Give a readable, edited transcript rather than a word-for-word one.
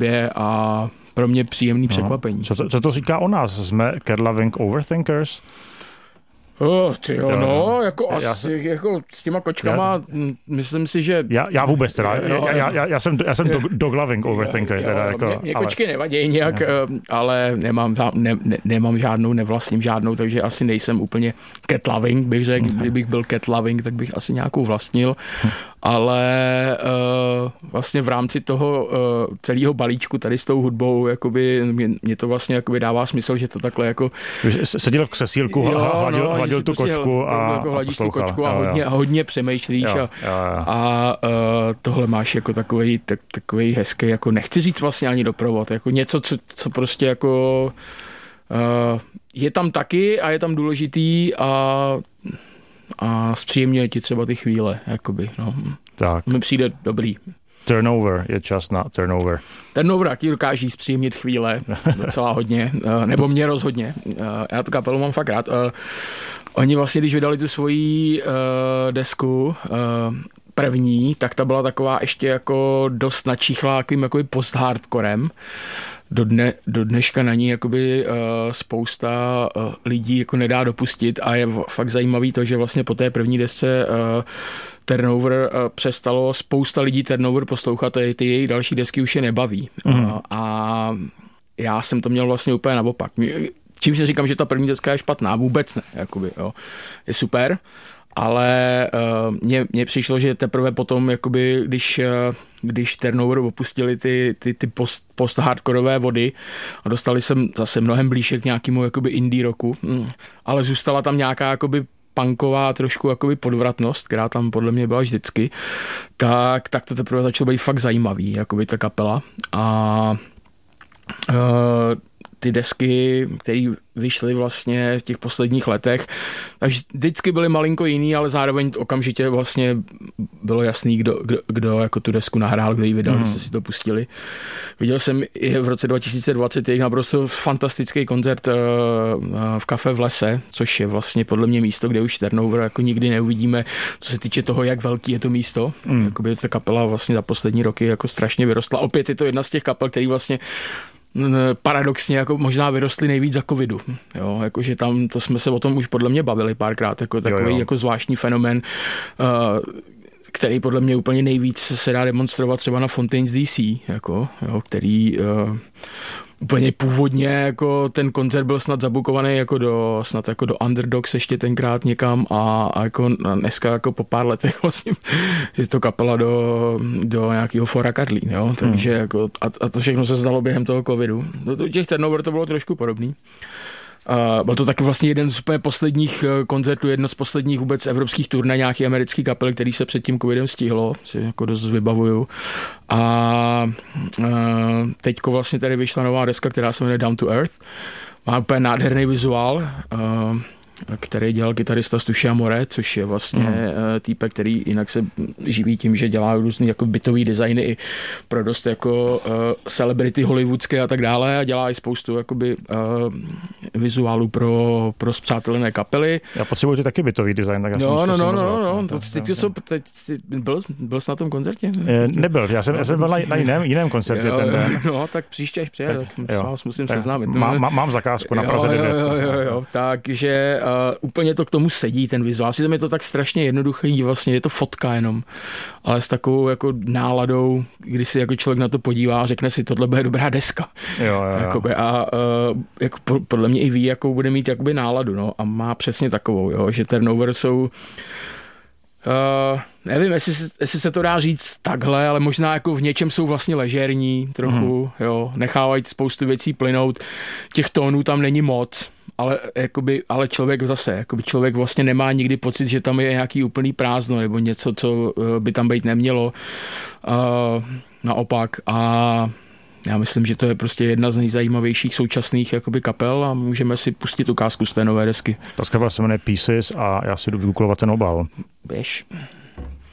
hudbě a pro mě příjemný překvapení. Co to říká o nás? Jsme cat-loving overthinkers? Jako s těma kočkama, myslím si, že... Já vůbec teda, já jsem dog-loving overthinker. Mě kočky nevadí nějak, ale nemám žádnou, nevlastním žádnou, takže asi nejsem úplně cat-loving, bych řekl. Kdybych byl cat-loving, tak bych asi nějakou vlastnil, ale vlastně v rámci toho celého balíčku tady s tou hudbou, jakoby, mě to vlastně jakoby dává smysl, že to takhle jako... Seděl v křesílku, hladil tu kočku a hladíš tu kočku a hodně přemýšlíš a tohle máš jako takový hezký, jako nechci říct vlastně ani doprovod, jako něco, co prostě jako je tam taky a je tam důležitý a zpříjemňuje ti třeba ty chvíle, jakoby, no. Tak. Mi přijde dobrý. Turnover je čas na turnover. Turnover taky dokáží zpříjemnit chvíle docela hodně, nebo mě rozhodně. Já tu kapelu mám fakt rád. Oni vlastně, když vydali tu svoji desku první, tak ta byla taková ještě jako dost načíchlá takovým post-hardcorem. Do dneška na ní jakoby spousta lidí jako nedá dopustit a je fakt zajímavý to, že vlastně po té první desce Turnover přestalo spousta lidí Turnover poslouchat a ty její další desky už je nebaví. A já jsem to měl vlastně úplně naopak. Čímž říkám, že ta první deska je špatná, vůbec ne. Jakoby, jo. Je super, ale mně přišlo, že teprve potom, jakoby, když Turnover opustili ty post-hardkorové vody a dostali jsem zase mnohem blíže k nějakému jakoby indie rocku, ale zůstala tam nějaká jakoby punková trošku jakoby podvratnost, která tam podle mě byla vždycky, tak to teprve začalo být fakt zajímavý, jakoby ta kapela. A ty desky, které vyšly vlastně v těch posledních letech, takže vždycky byly malinko jiný, ale zároveň okamžitě vlastně bylo jasný, kdo jako tu desku nahrál, kdo ji vydal, když jste si to pustili. Viděl jsem i v roce 2020 jejich naprosto fantastický koncert v Kafe v lese, což je vlastně podle mě místo, kde už Turnover jako nikdy neuvidíme, co se týče toho, jak velký je to místo. Jakoby ta kapela vlastně za poslední roky jako strašně vyrostla. Opět je to jedna z těch kapel, který vlastně paradoxně jako možná vyrostly nejvíc za covidu. Jo, jakože tam, to jsme se o tom už podle mě bavili párkrát, jako takový jako zvláštní fenomén, který podle mě úplně nejvíc se dá demonstrovat třeba na Fontaines DC, jako, jo, který úplně původně jako ten koncert byl snad zabukovaný jako do Underdogs ještě tenkrát někam a jako dneska jako po pár letech vlastně je to kapela do nějakého Fora Karlín, jo, takže jako a to všechno se zdalo během toho covidu. Do těch Turnover to bylo trošku podobný. Byl to taky vlastně jeden z úplně posledních koncertů, jedno z posledních vůbec evropských turné nějaký americký kapely, který se před tím covidem stihlo, si jako dost vybavuju. A teďko vlastně tady vyšla nová deska, která se jmenuje Down to Earth. Má úplně nádherný vizuál, který dělal kytarista Stushia More, což je vlastně týpek, který jinak se živí tím, že dělá různý jako bytový designy i pro dost jako celebrity hollywoodské a tak dále a dělá i spoustu jakoby vizuálů pro spřátelené kapely. Já potřebuji ty taky bytový design, tak já Byl jsi na tom koncertě? Nebyl, já jsem byl na jiném koncertě ten den. No, tak příště až přijde, tak vás musím seznámit. Mám zakázku na Praze 9. Jo, takže úplně to k tomu sedí, ten vizuál. Asi tam je to tak strašně jednoduchý, vlastně je to fotka jenom, ale s takovou jako náladou, kdy si jako člověk na to podívá a řekne si, tohle bude dobrá deska. Jo. Jakoby, a jako podle mě i ví, jakou bude mít jakoby náladu, no, a má přesně takovou, jo, že Turnover jsou nevím, jestli se to dá říct takhle, ale možná jako v něčem jsou vlastně ležérní trochu, jo, nechávají spoustu věcí plynout, těch tónů tam není moc, ale člověk vlastně nemá nikdy pocit, že tam je nějaký úplný prázdno nebo něco, co by tam být nemělo, naopak. A já myslím, že to je prostě jedna z nejzajímavějších současných jakoby kapel a můžeme si pustit ukázku z té nové desky. Ta kapela se jmenuje Pieces a já si jdu vygooglovat ten obal. Běž.